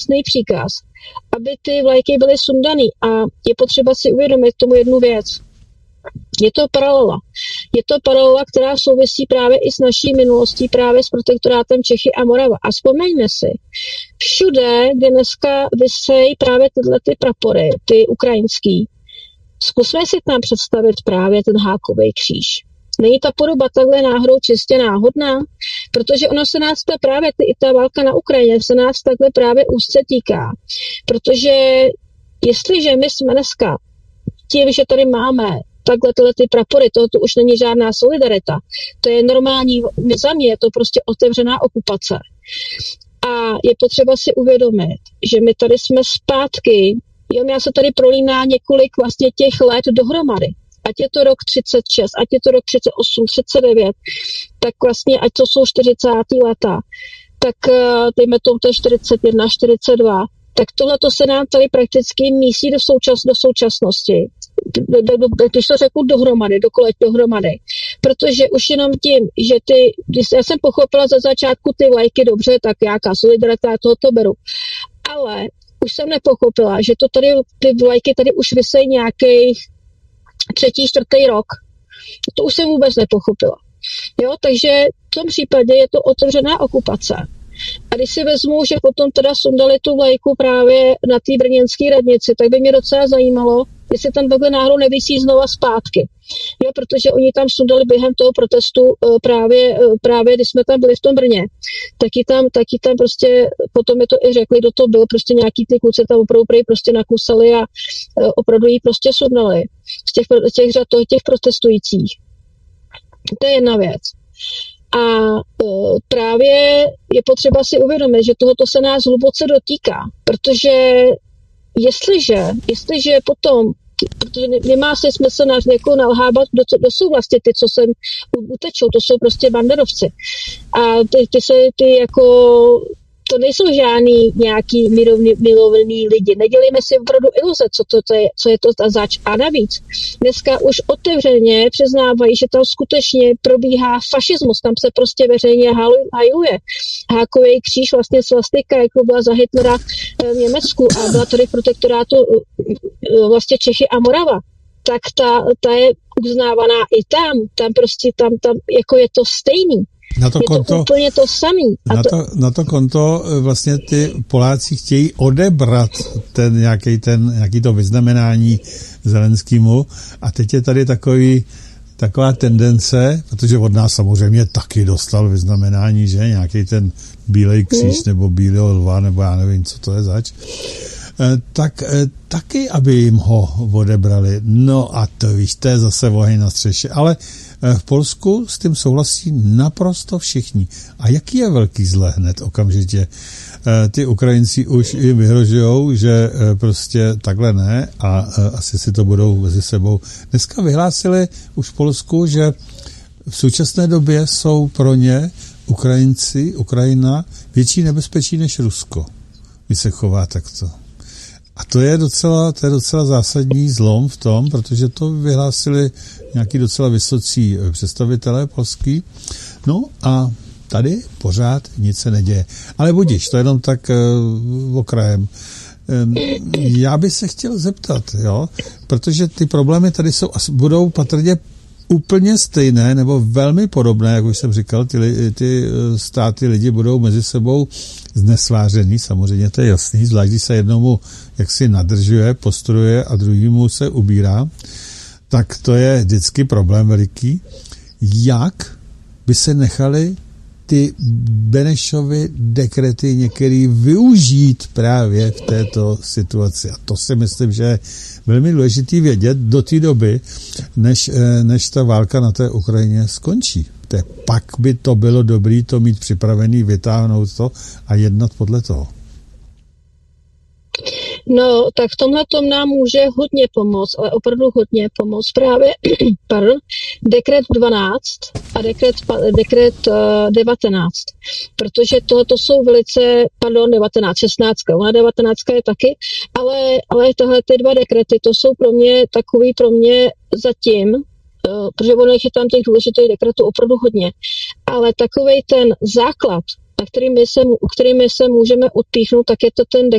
jasný příkaz, aby ty vlajky byly sundaný. A je potřeba si uvědomit tomu jednu věc. Je to paralela. Je to paralela, která souvisí právě i s naší minulostí, právě s protektorátem Čechy a Morava. A vzpomeňme si, všude, kde dneska vysejí právě tyhle ty prapory, ty ukrajinský, zkusme si tam představit právě ten hákový kříž. Není ta podoba takhle náhodou čistě náhodná? Protože ono se nás právě i ta válka na Ukrajině se nás takhle právě úzce týká. Protože jestliže my jsme dneska tím, že tady máme takhle tyhle ty prapory, to už není žádná solidarita, to je normální, za mě je to prostě otevřená okupace. A je potřeba si uvědomit, že my tady jsme zpátky, já se tady prolíná několik vlastně těch let dohromady. Ať je to rok 36, ať je to rok 38, 39, tak vlastně, ať to jsou 40. leta, tak dejme tomu to 41, 42, tak tohleto se nám tady prakticky mísí do současnosti. Když to řeknu dohromady. Protože už jenom tím, že já jsem pochopila za začátku ty vlajky dobře, tak jaká solidarita, já tohoto beru. Ale už jsem nepochopila, že to tady, ty vlajky tady už vysejí nějakých 3., 4. rok. To už jsem vůbec nepochopila. Jo, takže v tom případě je to otevřená okupace. A když si vezmu, že potom teda sundali tu vlajku právě na té brněnské radnici, tak by mě docela zajímalo, jestli tam takhle náhodou nevisí znova zpátky. Jo, protože oni tam sundali během toho protestu právě když jsme tam byli v tom Brně, taky tam prostě, potom je to i řekli, kdo to byl, prostě nějaký ty kluci tam opravdu prostě nakusali a opravdu ji prostě sundali z těch řad těch protestujících. To je jedna věc. A právě je potřeba si uvědomit, že tohoto se nás hluboce dotýká, protože jestliže potom, protože nemá se smysl jako nalhávat, kdo jsou vlastně ty, co sem utečou, to jsou prostě banderovci. A ty jako, to nejsou žádný nějaký milovný lidi. Nedělejme si opravdu iluze, co je to ta zač. A navíc, dneska už otevřeně přiznávají, že tam skutečně probíhá fašismus, tam se prostě veřejně hajluje. Hákový kříž, vlastně svastika, jako byla za Hitlera v Německu a byla tady v protektorátu vlastně Čechy a Morava, tak ta je uznávaná i tam prostě tam jako je to stejný. Na to konto, to úplně to samý. Na to konto vlastně ty Poláci chtějí odebrat nějaký to vyznamenání Zelenskému a teď je tady taková tendence, protože od nás samozřejmě taky dostal vyznamenání, že nějaký ten bílej kříž nebo bílého lva, nebo já nevím, co to je zač, tak taky, aby jim ho odebrali. No a to víš, to je zase oheň na střeše, ale v Polsku s tím souhlasí naprosto všichni. A jaký je velký zle hned okamžitě? Ty Ukrajinci už jim vyhrožujou, že prostě takhle ne a asi si to budou mezi sebou. Dneska vyhlásili už v Polsku, že v současné době jsou pro ně Ukrajina větší nebezpečí než Rusko, když se chová takto. A to je docela zásadní zlom v tom, protože to vyhlásili nějaký docela vysocí představitelé polský. No a tady pořád nic se neděje. Ale budiš, to jenom tak okrajem. Já bych se chtěl zeptat, jo, protože ty problémy tady budou patrně úplně stejné nebo velmi podobné, jak už jsem říkal, ty státy, lidi budou mezi sebou znesvářený, samozřejmě to je jasný, zvlášť když se jednomu jaksi nadržuje, postruje a druhýmu se ubírá, tak to je vždycky problém veliký. Jak by se nechali ty Benešovy dekrety některý využít právě v této situaci. A to si myslím, že je velmi důležitý vědět do té doby, než ta válka na té Ukrajině skončí. Pak by to bylo dobré to mít připravený, vytáhnout to a jednat podle toho. No, tak v tomhle tom nám může hodně pomoct, ale opravdu hodně pomoct právě dekret 12 a dekret 19, protože to jsou velice, 16, ona 19 je taky, ale tohle ty dva dekrety, to jsou pro mě zatím, protože ono je tam těch důležitých dekretů opravdu hodně, ale takovej ten základ, kterými se můžeme odpíchnout, tak je to ten